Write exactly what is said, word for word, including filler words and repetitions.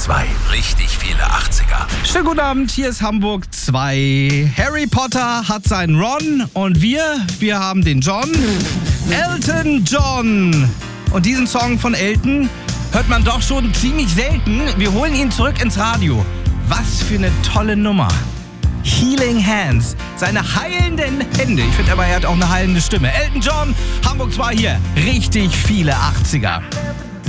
zwei. Richtig viele achtziger. Schönen guten Abend, hier ist Hamburg zwei. Harry Potter hat seinen Ron und wir, wir haben den John. Elton John. Und diesen Song von Elton hört man doch schon ziemlich selten. Wir holen ihn zurück ins Radio. Was für eine tolle Nummer. Healing Hands, seine heilenden Hände. Ich finde aber, er hat auch eine heilende Stimme. Elton John, Hamburg zwei hier. Richtig viele achtziger.